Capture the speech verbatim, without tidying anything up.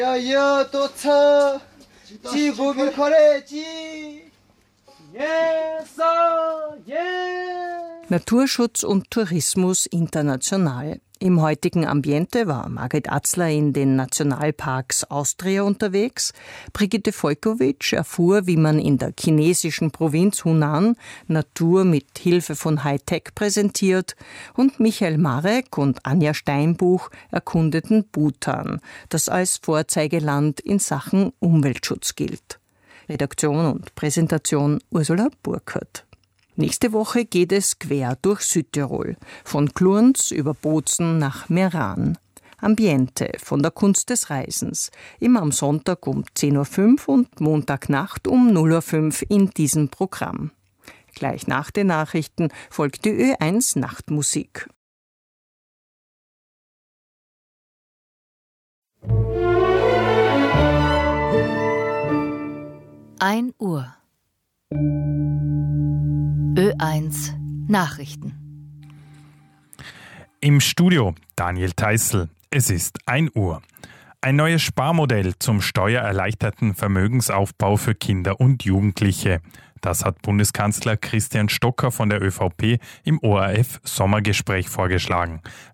Ja, ja, 도착. 지구비 거래지. Yes, sir, yes. Naturschutz und Tourismus international. Im heutigen Ambiente war Margret Atzler in den Nationalparks Austria unterwegs. Brigitte Volkowitsch erfuhr, wie man in der chinesischen Provinz Hunan Natur mit Hilfe von Hightech präsentiert. Und Michael Marek und Anja Steinbuch erkundeten Bhutan, das als Vorzeigeland in Sachen Umweltschutz gilt. Redaktion und Präsentation Ursula Burkhardt. Nächste Woche geht es quer durch Südtirol, von Glurns über Bozen nach Meran. Ambiente von der Kunst des Reisens, immer am Sonntag um zehn Uhr fünf und Montagnacht um null Uhr fünf in diesem Programm. Gleich nach den Nachrichten folgt die Ö eins Nachtmusik. ein Uhr. Ö eins Nachrichten. Im Studio Daniel Theißl. Es ist ein Uhr. Ein neues Sparmodell zum steuererleichterten Vermögensaufbau für Kinder und Jugendliche. Das hat Bundeskanzler Christian Stocker von der ÖVP im O R F-Sommergespräch vorgeschlagen.